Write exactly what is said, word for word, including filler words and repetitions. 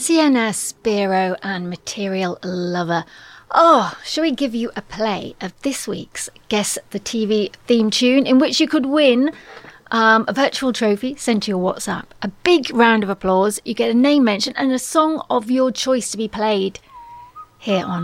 Sienna Spiro and Material Lover. Oh, shall we give you a play of this week's Guess the T V theme tune, in which you could win um, a virtual trophy sent to your WhatsApp, a big round of applause, you get a name mention and a song of your choice to be played here on